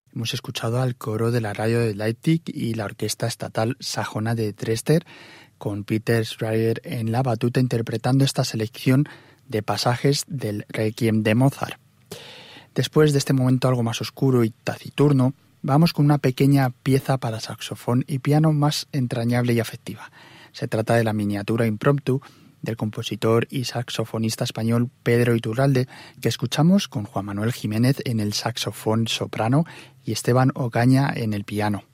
Hemos escuchado al coro de la radio de Leipzig y la Orquesta Estatal Sajona de Dresde, con Peter Schreier en la batuta interpretando esta selección de pasajes del Requiem de Mozart. Después de este momento algo más oscuro y taciturno, vamos con una pequeña pieza para saxofón y piano más entrañable y afectiva. Se trata de la miniatura impromptu del compositor y saxofonista español Pedro Iturralde, que escuchamos con Juan Manuel Jiménez en el saxofón soprano y Esteban Ocaña en el piano.